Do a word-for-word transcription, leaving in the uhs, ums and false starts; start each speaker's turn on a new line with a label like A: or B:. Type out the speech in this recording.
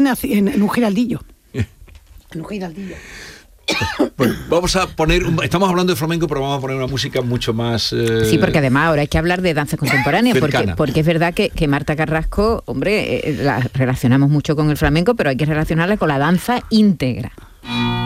A: en, en, en un giraldillo. En un giraldillo.
B: Bueno, vamos a poner, estamos hablando de flamenco, pero vamos a poner una música mucho más... Eh,
C: sí, porque además ahora hay que hablar de danza contemporánea, porque, porque es verdad que, que Marta Carrasco, hombre, eh, la relacionamos mucho con el flamenco, pero hay que relacionarla con la danza íntegra.